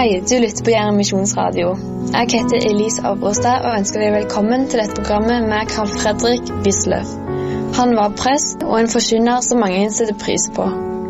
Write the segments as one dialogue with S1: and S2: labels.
S1: Hei, du lytter på Jæren Misjonsradio. Jeg heter Elise Abrostad og ønsker deg velkommen til dette programmet med Carl Fredrik Wisløff. Han var prest og en forkynner som mange setter pris på.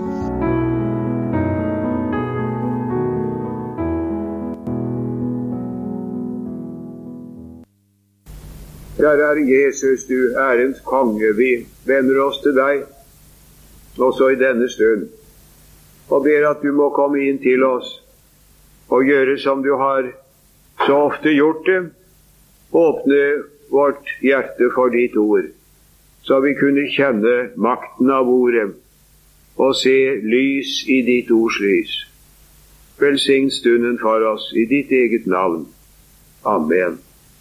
S2: Herre Jesus, du ærens konge, vi vender oss til deg, også i denne stund, og ber at du må komme inn til oss, og gjøre som du har så ofte gjort det, åpne vårt hjerte for ditt ord, så vi kunne kjenne makten av ordet, og se lys i ditt ords lys. Velsign stunden for oss i ditt eget navn. Amen.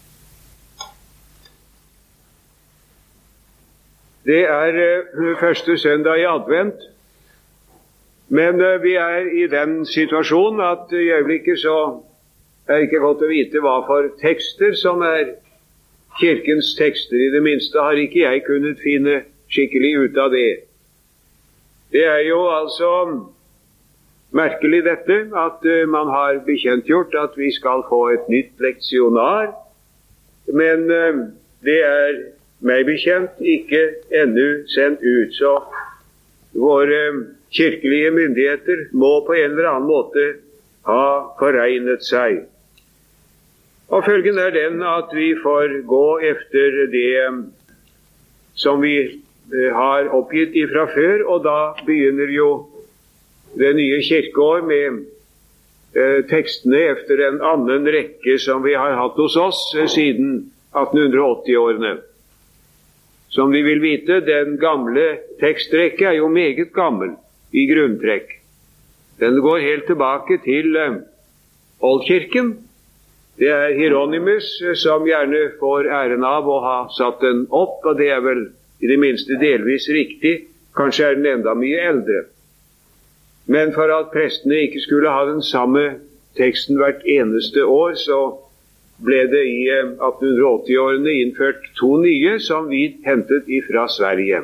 S2: Det første søndag i advent, men vi i den situasjonen at i øyeblikket så det ikke godt å vite hva for tekster som kirkens tekster. I det minste har ikke jeg kunnet finne skikkelig ut av det. Det jo altså merkelig dette, at man har bekjentgjort at vi skal få et nytt leksjonar, men det meg bekjent ikke ennå sendt ut, så våre kirkelige myndigheter må på en eller annen måte ha foregnet seg. Og følgen den at vi får gå efter det som vi har oppgitt ifra før, og da begynner jo det nye kirkeår med tekstene efter en annen rekke som vi har hatt hos oss siden 1880-årene. Som vi vil vite, den gamle tekstrekke jo meget gammel i grunntrekk. Den går helt tilbake til Oldkirken. Det Hieronymus som gjerne får æren av å ha satt den opp, og det vel i det minste delvis riktig. Kanskje den enda mye eldre. Men for at prestene ikke skulle ha den samme teksten hvert eneste år, så ble det i 1880-årene innført 2 nye som vi hentet ifra Sverige.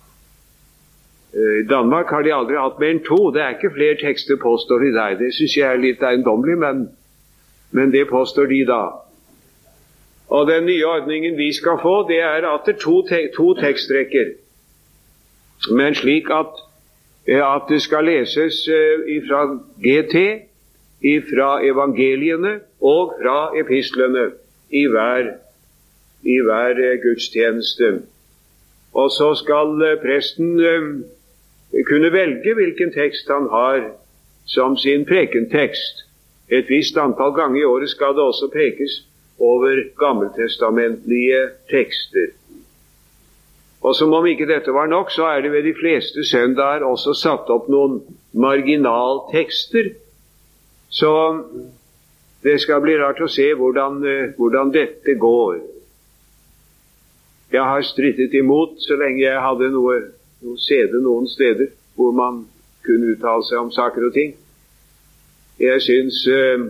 S2: I Danmark har de aldri hatt mer enn 2. Det ikke flere tekster, påstår de der. Det synes jeg litt eiendommelig, men det påstår de da. Og den nye ordningen vi skal få, det at det 2 tekstrekker. Men slik at det skal leses ifra GT, ifra evangeliene og fra epistlene i hver gudstjeneste. Og så skal presten kunne velge hvilken tekst han har som sin prekentekst. Et visst antall ganger i året skal det også prekes over gammeltestamentlige tekster. Og som om ikke dette var nok, så det ved de fleste søndager også satt opp noen marginaltekster. Så det skal bli rart å se hvordan dette går. Jeg har strittet imot så lenge jeg hadde noe CD noen steder hvor man kunne uttale seg om saker og ting. Jeg synes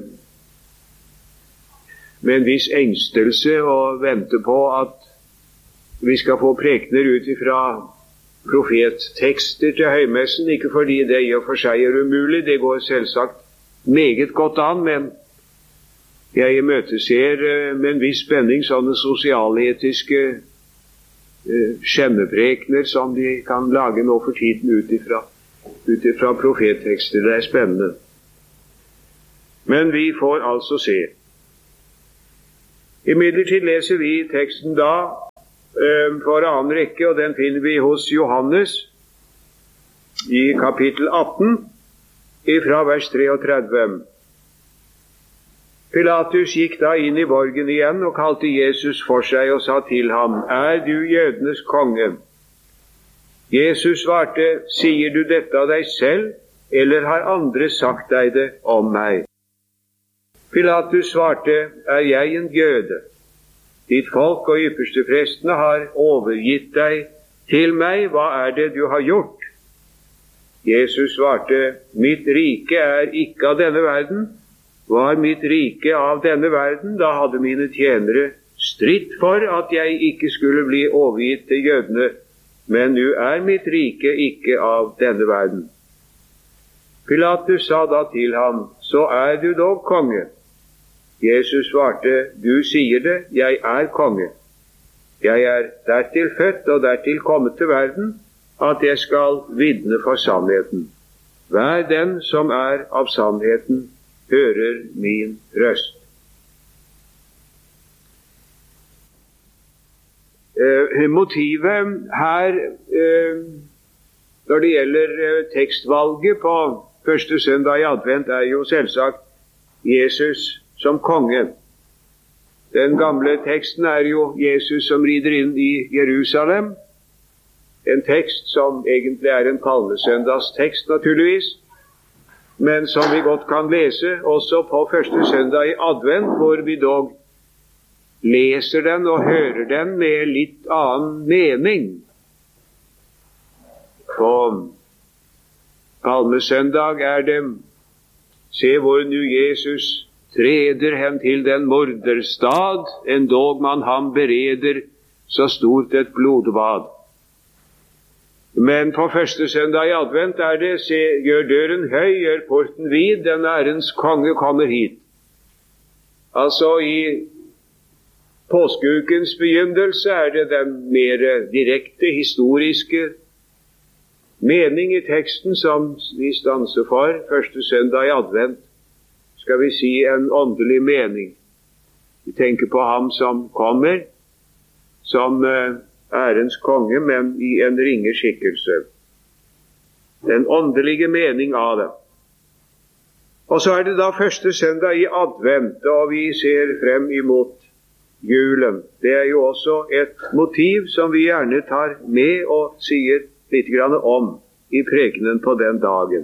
S2: med en viss engstelse å vente på at vi skal få prekener ut ifra profettekster til høymessen, ikke fordi det i og for seg umulig, det går selvsagt meget godt an, men jeg imøteser med en viss spenning sånne sosialetiske skjemmeprekner som de kan lage nå for tiden ut ifra profettekster. Det spennende. Men vi får altså se. Imidlertid leser vi teksten da for annen rekke, og den finner vi hos Johannes i kapittel 18 ifra vers 33. Pilatus gikk da inn i borgen igjen og kalte Jesus for seg og sa til ham, du jødenes konge? Jesus svarte, sier du dette av deg selv, eller har andre sagt deg det om meg? Pilatus svarte, jeg en jøde? Ditt folk og yppersteprestene har overgitt deg til meg, hva det du har gjort? Jesus svarte, mitt rike ikke av denne verden. Var mitt rike av denne verden, da hadde mine tjenere stritt for at jeg ikke skulle bli overgitt til jødene, men nå mitt rike ikke av denne verden. Pilatus sa da til ham, så er du dog konge. Jesus svarte, du sier det, jeg er konge. Jeg er dertil født og dertil kommet til verden, at jeg skal vitne for sannheten. Hver den som er av sannheten, hører min røst. Motivet her, når det gjelder tekstvalget på første søndag i advent, er jo selvsagt Jesus som konge. Den gamle teksten er jo Jesus som rider inn i Jerusalem. En tekst som egentlig er en palmesøndagstekst naturligvis, men som vi godt kan lese også på første søndag i advent, hvor vi dog leser den og hører den med litt annen mening. På palmesøndag er det, se hvor nu Jesus treder hen til den morderstad, endog man ham bereder så stort et blodbad. Men på første søndag i advent er det, se, gjør døren høy, gjør porten vid, den ærens konge kommer hit. Altså i påskeukens begynnelse er det den mer direkte historiske mening i teksten som vi stanser for. Første søndag i advent, skal vi si, en åndelig mening. Vi tenker på ham som kommer, som ærens konge, men i en ringe skikkelse. Den åndelige mening av det. Og så er det da første søndag i advent, og vi ser frem imot julen. Det er jo også et motiv som vi gjerne tar med og sier litt grann om i prekenen på den dagen.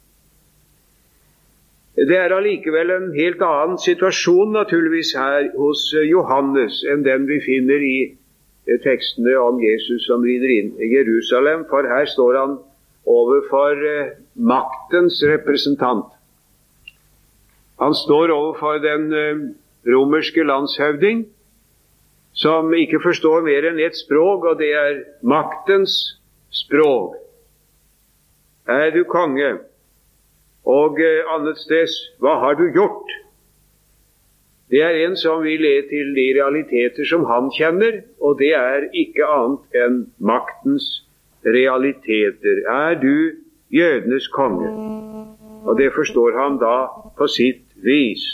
S2: Det er allikevel en helt annen situasjon naturligvis her hos Johannes enn den vi finner i tekstene om Jesus som rider inn i Jerusalem, for her står han overfor maktens representant. Han står overfor den romerske landshøvding, som ikke forstår mer enn ett språk, og det er maktens språk. Er du konge? Og annet sted, hva har du gjort? Det er en som vil le til de realiteter som han kjenner, og det er ikke annet enn maktens realiteter. Er du jødenes konge? Og det forstår han da på sitt vis.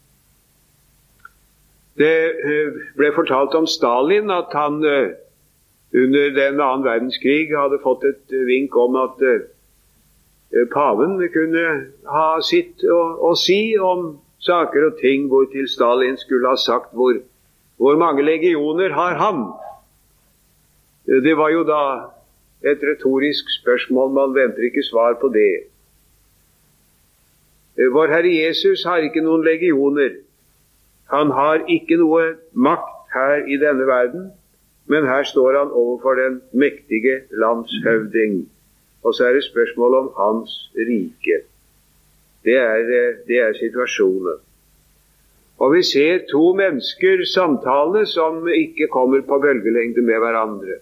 S2: Det ble fortalt om Stalin at han under den 2. verdenskrig hadde fått et vink om at paven kunne ha sitt å si om saker og ting, hvor til Stalin skulle ha sagt hvor mange legioner har han. Det var jo da et retorisk spørsmål, man venter ikke svar på det. Vår Herre Jesus har ikke noen legioner. Han har ikke noe makt her i denne verden, men her står han overfor den mektige landshøvding. Og så er det spørsmål om hans rike. Det er situasjonen. Og vi ser to mennesker samtale som ikke kommer på bølgelengde med hverandre.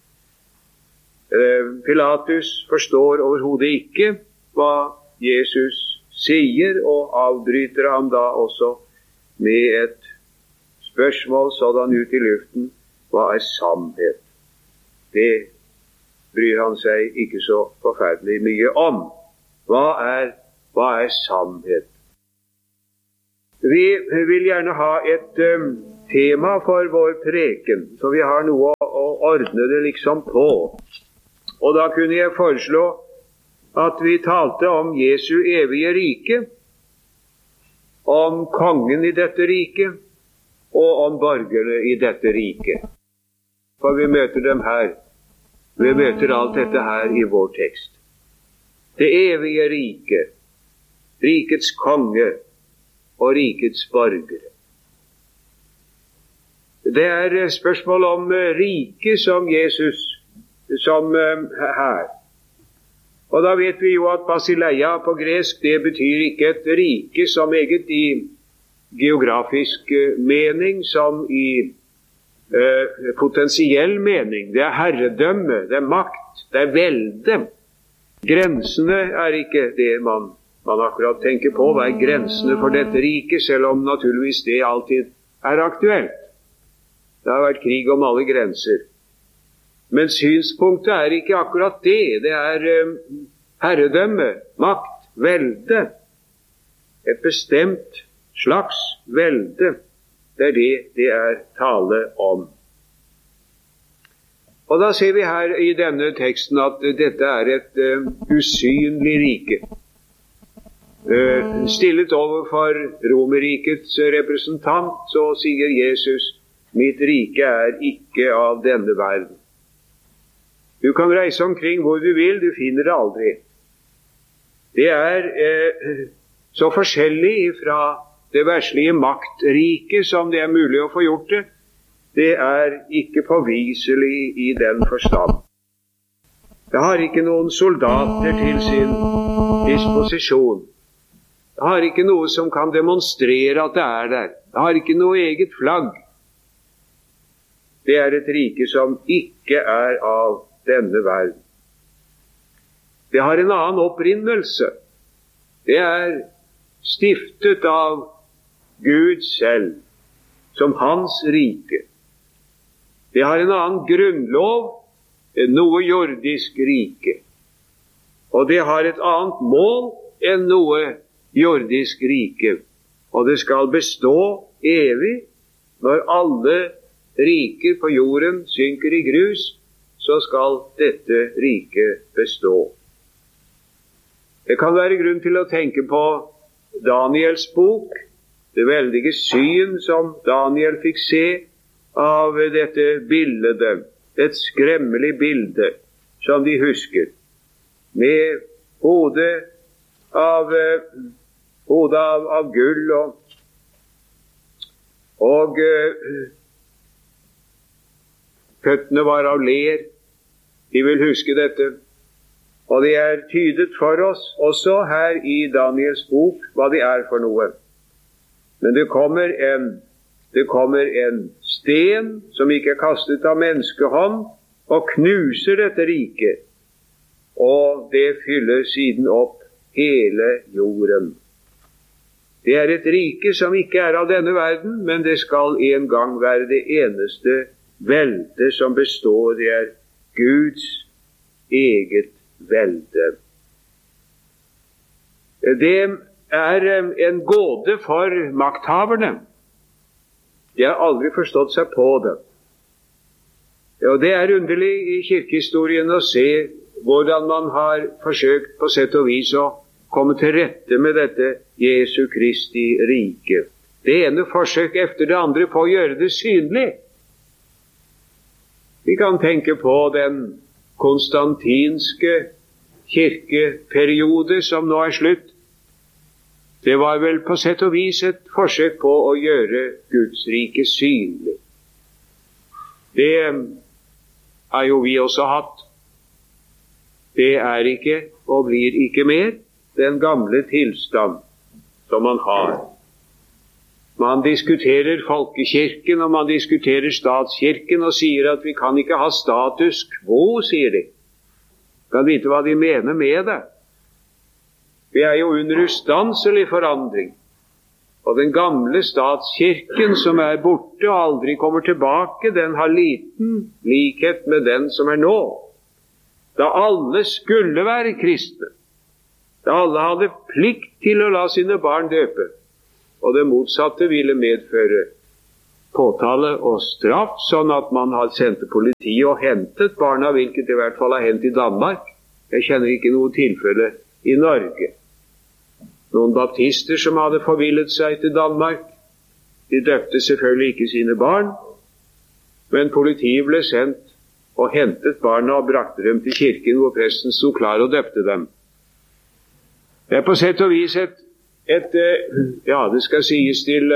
S2: Pilatus forstår overhodet ikke hva Jesus sier, og avbryter ham da også med et spørsmål sådan ut i luften: hva er sannhet? Det bryr han seg ikke så forferdelig mye om. Hva er sannhet? Vi vil gjerne ha et tema for vår preken, så vi har noe å ordne det liksom på. Og da kunne jeg foreslå at vi talte om Jesu evige rike, om kongen i dette riket, og om borgerne i dette riket. For vi møter dem her. Vi møter alt dette her i vår tekst. Det evige riket, rikets konge og rikets borgere. Det er spørsmål om riket som Jesus, som her. Og da vet vi jo at Basileia på gresk, det betyr ikke et rike som eget i geografisk mening, som i potensiell mening. Det er herredømme, det er makt, det er velde. Grensene er ikke det man man akkurat tenker på hva grensene for dette riket, selv om naturligvis det alltid aktuelt. Det har vært krig om alle grenser. Men synspunktet ikke akkurat det. Det herredømme, makt, velde. Et bestemt slags velde. Det det tale om. Og da ser vi her i denne teksten at dette et usynlig rike. Stillet overfor Romerrikets representant, så sier Jesus, mitt rike ikke av denne verden. Du kan reise omkring hvor du vil, du finner det aldri. Det så forskjellig fra det verslige maktriket som det mulig å få gjort det. Det ikke påviselig i den forstand. Det har ikke noen soldater til sin disposisjon. Det har ikke noe som kan demonstrere at det der. Det har ikke noe eget flagg. Det et rike som ikke av denne verden. Det har en annen opprinnelse. Det stiftet av Gud selv, som hans rike. Det har en annen grunnlov enn noe jordisk rike. Og det har et annet mål enn noe jordisk rike. Og det skal bestå evig. Når alle riker på jorden synker i grus, så skal dette riket bestå. Det kan være grunn til å tenke på Daniels bok, det veldige syn som Daniel fikk se av dette bildet, et skremmelig bilde som de husker, med hodet av gull og føttene var av ler. De vil huske dette. Og det tydet for oss også her i Daniels bok hva det for noe. Men det kommer en sten som ikke kastet av menneskehånd og knuser dette riket. Og det fyller siden opp hele jorden. Det et rike som ikke av denne verden, men det skal en gang være det eneste velde som består. Det Guds eget velde. Det en gåte for makthaverne. De har aldri forstått seg på det. Og det underlig i kirkehistorien å se hvordan man har forsøkt på sett og vis å komme til rette med dette Jesu Kristi rike. Det ene forsøk efter det andre på å gjøre det synlig. Vi kan tenke på den konstantinske kirkeperiode som nå slutt. Det var vel på sett og vis et forsøk på å gjøre Guds rike synlig. Det har jo vi også hatt. Det ikke og blir ikke mer den gamle tilstand som man har. Man diskuterer folkekirken, og man diskuterer statskirken, og sier at vi kan ikke ha status quo, sier de. Kan vite hva de mener med det. Vi jo under ustanselig forandring. Og den gamle statskirken som borte og aldri kommer tilbake, den har liten likhet med den som nå. Da alle skulle være kristne. Da alle hadde plikt til å la sine barn døpe. Og det motsatte ville medføre påtale og straff, sånn at man hadde sendt politi og hentet barna, hvilket i hvert fall har hendt i Danmark. Jeg kjenner ikke noe tilfelle i Norge. Noen baptister som hadde forvillet seg til Danmark, de døpte selvfølgelig ikke sine barn, men politiet ble sendt og hentet barna og brakte dem til kirken, hvor presten sto klar og døpte dem. Det på sett og vis det skal sies til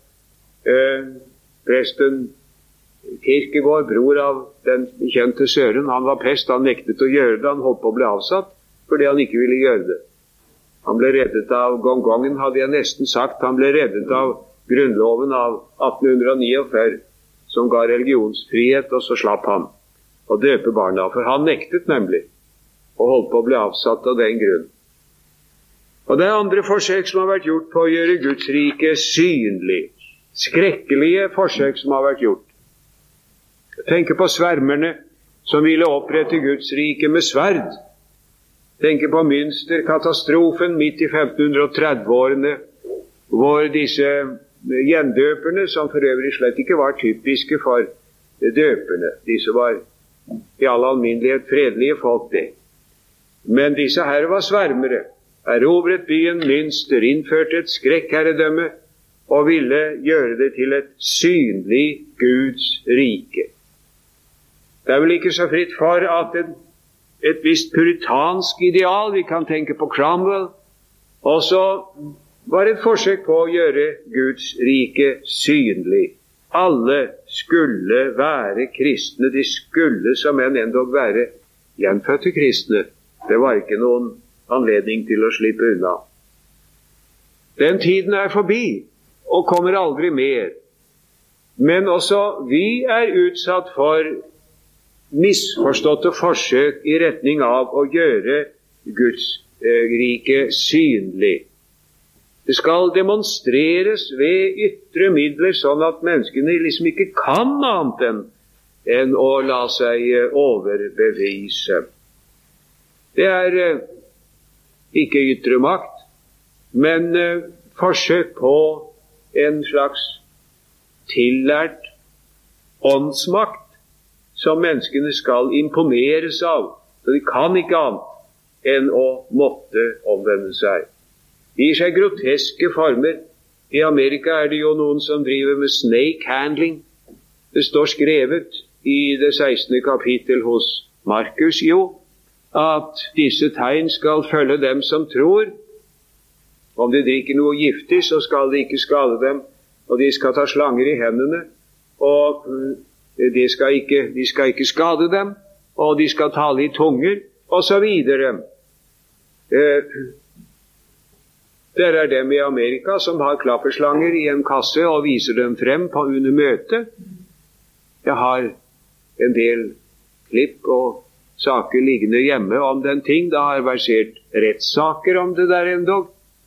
S2: presten Kierkegaard, bror av den kjente Søren. Han var prest, han nektet å gjøre det, han holdt på å bli avsatt fordi han ikke ville gjøre det. Han ble reddet av gongongen, hadde jeg nesten sagt. Han ble reddet av grunnloven av 1849, som ga religionsfrihet, og så slapp han å døpe barna, for han nektet nemlig og holdt på å bli avsatt av den grunn. Og det er andre forsøk som har vært gjort på å gjøre Guds rike synlig. Skrekkelige forsøk som har vært gjort. Jeg tenker på svermerne som ville opprette Guds rike med sverd. Jeg tenker på Münster-katastrofen midt i 1530-årene, hvor disse gjendøperne, som for øvrig slett ikke var typiske for døperne, disse var i all alminnelighet fredelige folk det. Men disse her var svermere, erobret byen Münster, innførte et skrekkherredømme og ville gjøre det til et synlig Guds rike. Det er vel ikke så fritt for at et visst puritansk ideal, vi kan tenke på Cromwell, også var et forsøk på å gjøre Guds rike synlig. Alle skulle være kristne, de skulle som en endog være gjenfødte kristne. Det var ikke noen anledning til å slippe unna. Den tiden er forbi, og kommer aldri mer. Men også vi er utsatt for misforståtte forsøk i retning av å gjøre Guds rike synlig. Det skal demonstreres ved ytre midler, sånn at menneskene liksom ikke kan annet enn å la seg overbevise. Det er ikke ytre makt, men forsøk på en slags tillært åndsmakt som menneskene skal imponeres av. Så de kan ikke annet enn å måtte omvende seg. Det gir seg groteske former. I Amerika er det jo noen som driver med snake handling. Det står skrevet i det 16. kapittel hos Markus at disse tegn skal følge dem som tror. Om de drikker noe giftig, så skal det ikke skade dem, og de skal ta slanger i hendene, og de skal ikke skade dem, og de skal tale i tunger, og så videre. Der er dem i Amerika som har klapperslanger i en kasse og viser dem frem under møte. Jeg har en del klipp og saker liggende hjemme om den ting. Det har versert rettssaker om det der endog,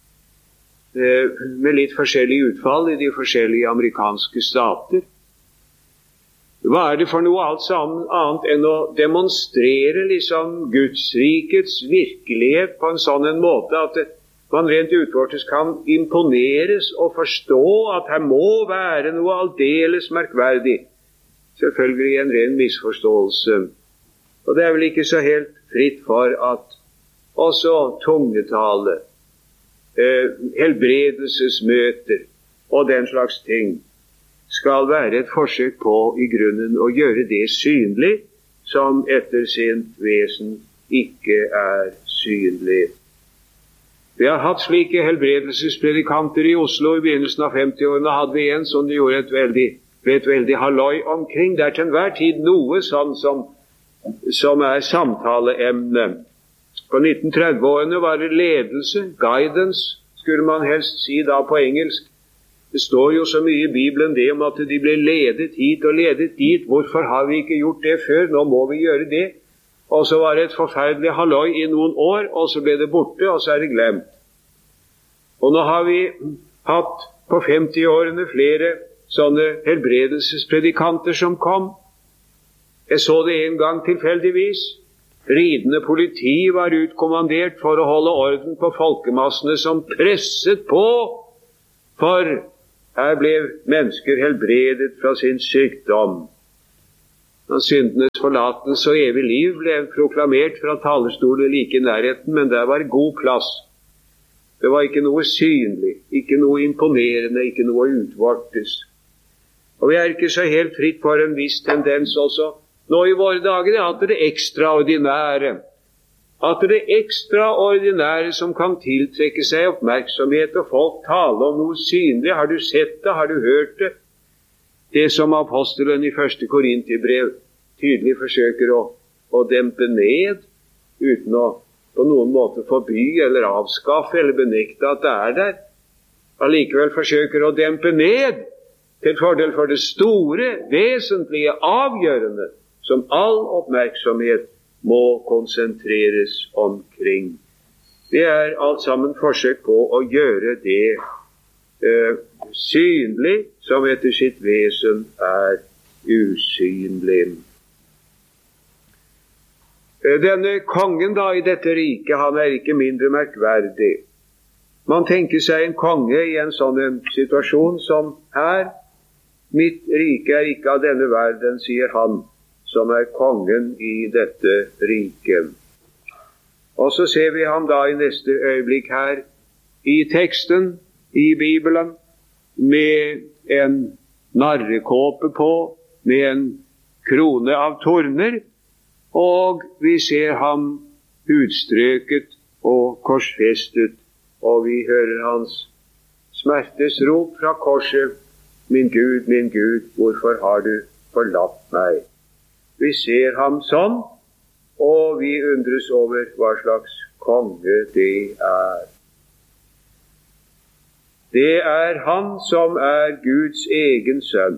S2: med litt forskjellig utfall i de forskjellige amerikanske stater. Hva er det for noe annet enn å demonstrere liksom Gudsrikets virkelighet på en sånn en måte at man rent utvortes kan imponeres og forstå at her må være noe aldeles merkverdig. Selvfølgelig en ren misforståelse. Og det er vel ikke så helt fritt for at også tungetale, helbredelsesmøter og den slags ting skal være et forsøk på i grunnen å gjøre det synlig som etter sin vesen ikke er synlig. Vi har hatt slike helbredelsespredikanter i Oslo i begynnelsen av 50-årene. Hadde vi en som de gjorde et veldig halloi omkring. Det er til enhver tid noe sånn som er samtaleemne. På 1930-årene var det ledelse, guidance, skulle man helst si da på engelsk. Det står jo så mye i Bibelen det om at de ble ledet hit og ledet dit. Hvorfor har vi ikke gjort det før? Nå må vi gjøre det. Og så var det et forferdelig halloi i noen år, og så ble det borte, og så er det glemt. Og nå har vi hatt på 50-årene flere sånne helbredelsespredikanter som kom. Jeg så det en gang tilfeldigvis. Ridende politi var utkommandert for å holde orden på folkemassene som presset på, for her ble mennesker helbredet fra sin sykdom. Syndenes forlatelse og evig liv ble proklamert fra talerstolen like i nærheten, men der var god plass. Det var ikke noe synlig, ikke noe imponerende, ikke noe utvortes. Og vi er ikke så helt fritt for en viss tendens også nå i våre dager, at det ekstraordinære, som kan tiltrekke seg oppmerksomhet, og folk taler om noe synlig. Har du sett det? Har du hørt det? Det som apostelen i 1. Korinterbrev tydelig forsøker å dempe ned, uten å på noen måte forby eller avskaffe eller benekte at det er der. Allikevel forsøker å dempe ned til fordel for det store, vesentlige, avgjørende, som all oppmerksomhet må konsentreres omkring. Det er alt sammen forsøk på å gjøre det synlig som etter sitt vesen er usynlig. Denne kongen da i dette riket, han er ikke mindre merkverdig. Man tenker seg en konge i en sånn situasjon som her. Mitt rike er ikke av denne verden, sier han, som er kongen i dette riket. Og så ser vi ham da i neste øyeblikk her i teksten, i Bibelen, med en narrekåpe på, med en krone av torner, og vi ser ham hudstrøket og korsfestet, og vi hører hans smertesrop fra korset: min Gud, hvorfor har du forlatt meg? Vi ser ham sånn, og vi undres over hva slags konge det er. Det er han som er Guds egen sønn.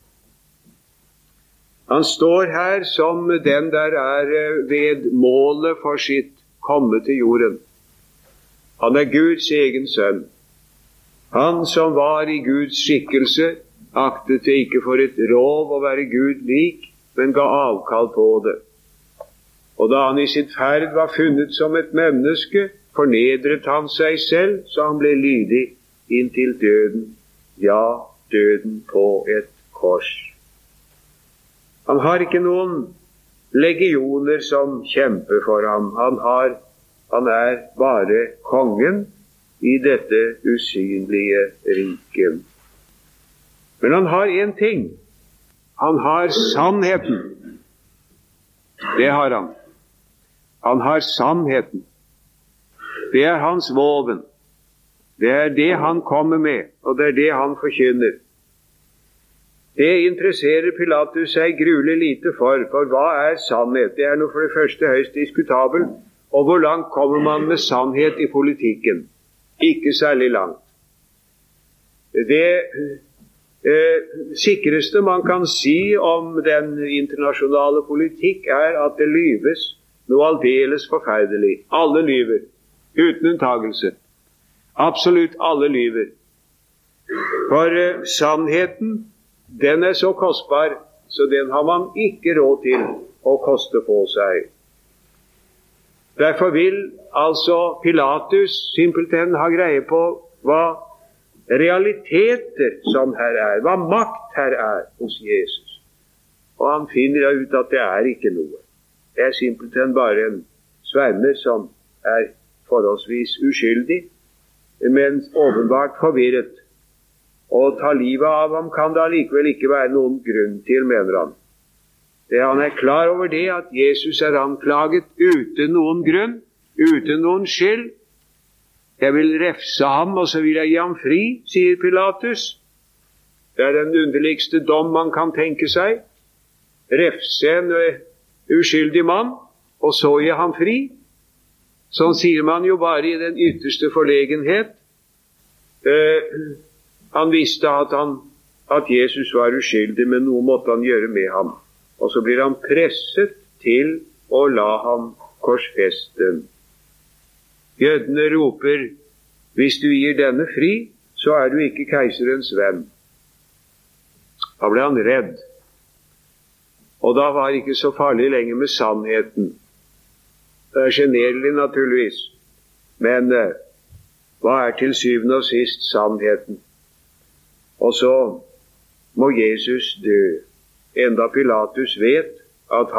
S2: Han står her som den der er ved målet for sitt komme til jorden. Han er Guds egen sønn. Han som var i Guds skikkelse, aktet det ikke for et rov å være Gud lik, men ga avkall på det. Og da han i sitt ferd var funnet som et menneske, fornedret han seg selv, så han ble lydig inntil døden, ja, døden på et kors. Han har ikke noen legioner som kjemper for ham. Han er bare kongen i dette usynlige riket. Men han har en ting. Han har sannheten. Det har han. Han har sannheten. Det er hans våpen. Det er det han kommer med, og det er det han forkynner. Det interesserer Pilatus seg gruelig lite for hva er sannhet? Det er nå for det første høyst diskutabel, og hvor langt kommer man med sannhet i politikken? Ikke særlig langt. Det sikreste man kan si om den internasjonale politikk er at det lyves noe aldeles forferdelig. Alle lyver, uten unntagelse. Absolutt alle lyver. For sannheten, den er så kostbar, så den har man ikke råd til å koste på seg. Derfor vil altså Pilatus simpelthen ha greie på hva realiteter som her er, hva makt her er hos Jesus. Og han finner ut at det er ikke noe. Det er simpelthen bare en svermer som er forholdsvis uskyldig, men åpenbart forvirret. Og ta livet av ham kan det likevel ikke være noen grunn til, mener han. Han er klar over det at Jesus er anklaget uten noen grunn, uten noen skyld. Jeg vil refse ham, og så vil jeg gi ham fri, sier Pilatus. Det er den underligste dom man kan tenke seg. Refse en uskyldig mann, og så gi ham fri. Sånn sier man jo bare i den ytterste forlegenhet. Han visste at Jesus var uskyldig, men noe måtte han gjøre med ham. Og så blir han presset til å la ham korsfeste. Jødene roper: hvis du gir denne fri, så er du ikke keiserens venn. Da ble han redd. Og da var det ikke så farlig lenger med sannheten. Det er generlig naturligvis. Men hva er til syvende og sist sannheten? Og så må Jesus dø, enda Pilatus vet at han